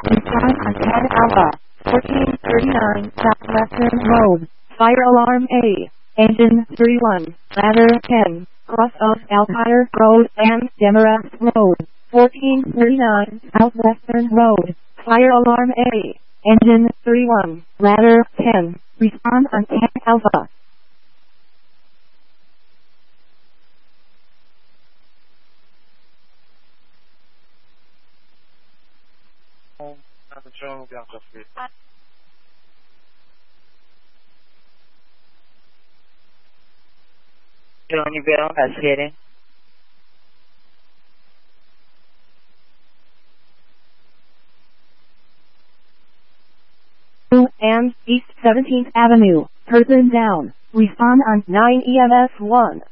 Respond on 10 Alpha. 1439 Southwestern Road. Fire alarm A. Engine 31. Ladder 10. Cross of Alfire Road and Demarest Road. 1439 Southwestern Road. Fire alarm A. Engine 31. Ladder 10. Respond on 10 Alpha. Attention, Bianca Street. Johnny Bell, that's heading. And East 17th Avenue. Person down. Respond on 9 EMS 1.